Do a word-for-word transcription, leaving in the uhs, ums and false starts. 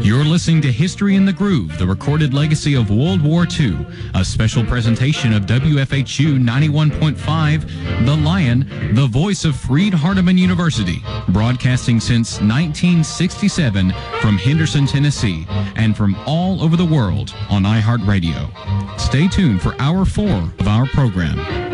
You're listening to History in the Groove, the recorded legacy of World War Two, a special presentation of W F H U ninety-one point five, The Lion, the voice of Freed-Hardeman University, broadcasting since nineteen sixty-seven from Henderson, Tennessee, and from all over the world on iHeartRadio. Stay tuned for hour four of our program.